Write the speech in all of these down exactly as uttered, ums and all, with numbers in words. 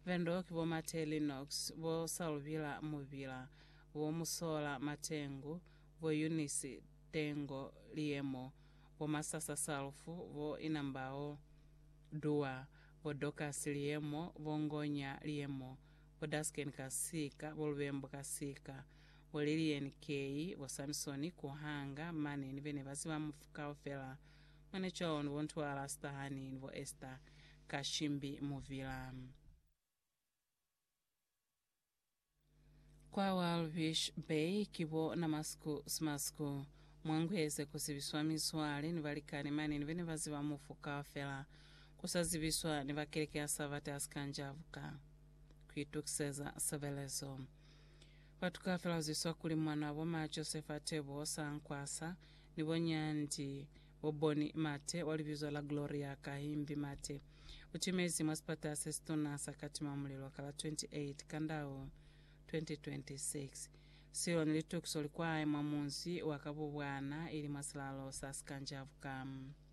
Vendok vo Mate Linux vo Salvila Muvila vo Musola Matengu vo Eunice Tengo Liemo vo Masasa Salfu vo Inambao Dua vo Dokas Liemo vo Ngonya Liemo vo Dasken Kasika vo Luvembo Kasika vo Lilien Kei vo Samsoni Kuhanga Mane nivene vaziva mufukao fela mane chao vo Ntwala Stahani vo Esther Kashimbi Muvila. Kwa Walvish Bay kibo na masku smasku mwangweze kusibiswa miswali nivalikani mani nivene vaziva mufuka fela kusazibiswa nivakelekea savate askanjavuka kuitukiseza sabelezo patuka fela ziswa kuli mwana woma Josefa Tebo Sankwasa nivo Nyandi Woboni Mate walivizwa la Gloria Kahimbi Mate uchimezi mwaspata asestona sakati mamulilo kala twenty-eight kandao twenty twenty-six silo nilitukso likuwa mamunzi wakabubwana ili masilalo saskanjavuka.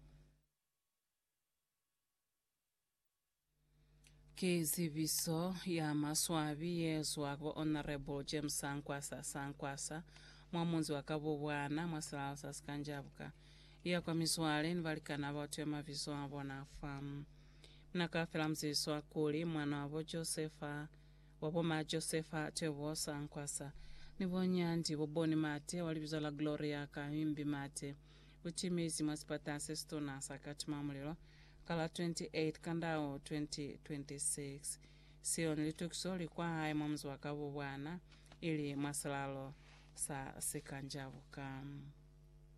Kiziviso ya maswabi yesu wako Honorable James Sankwasa Sankwasa mwamunzi wakabubwana masilalo saskanjavuka iya kwa miswale nivalikana watu ya maviso wabona famu nakafela mziso wakuli mwana wabo Josefa waboma Josefa Tebo Sankwasa nivo Nyandi Woboni Mate walivizwa la Gloria Kahimbi Mate uchimizi mwaspata asestona sakati mamulilo kala twenty-eight kandao twenty twenty-six sio nilitukso likuwa hai mwamuzi wakabubwana ili masalalo sa sikanjavuka.